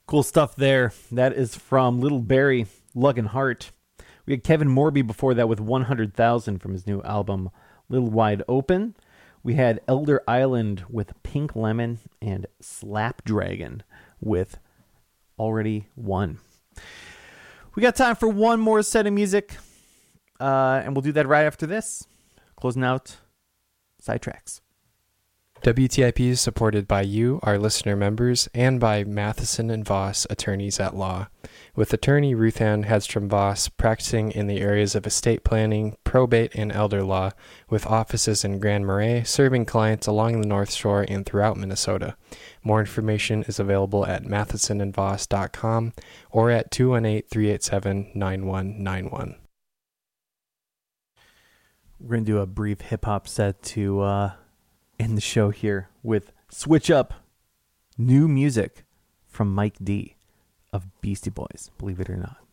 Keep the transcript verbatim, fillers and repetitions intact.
Cool stuff there. That is from Little Barry, Lug and Heart. We had Kevin Morby before that with one hundred thousand from his new album, Little Wide Open. We had Elder Island with Pink Lemon and Slapdragon with Already Won. We got time for one more set of music, uh, and we'll do that right after this. Closing out Sidetracks. W T I P is supported by you, our listener members, and by Matheson and Voss, attorneys at law. With attorney Ruth Ann Hedstrom Voss practicing in the areas of estate planning, probate, and elder law, with offices in Grand Marais, serving clients along the North Shore and throughout Minnesota. More information is available at matheson and voss dot com or at two one eight, three eight seven, nine one nine one. We're going to do a brief hip-hop set to uh, end the show here with Switch Up, new music from Mike D of Beastie Boys, believe it or not.